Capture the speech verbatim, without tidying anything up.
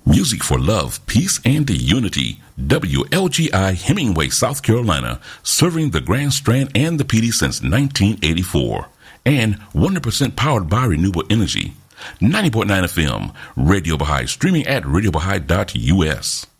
Music for love, peace, and unity. W L G I Hemingway, South Carolina, serving the Grand Strand and the P D since nineteen eighty-four. And one hundred percent powered by renewable energy. ninety point nine F M, Radio Baha'i, streaming at radio baha'i dot U S.